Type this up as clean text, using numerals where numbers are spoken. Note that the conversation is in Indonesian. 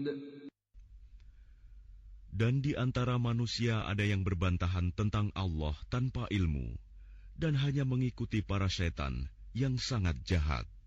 Dan di antara manusia ada yang berbantahan tentang Allah tanpa ilmu, dan hanya mengikuti para setan yang sangat jahat.